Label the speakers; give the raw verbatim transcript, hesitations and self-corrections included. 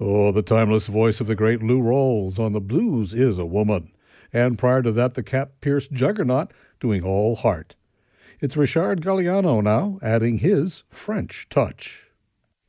Speaker 1: Oh, the timeless voice of the great Lou Rawls on The Blues Is a Woman. And prior to that, the cap-pierced juggernaut doing All Heart. It's Richard Galliano now, adding his French touch.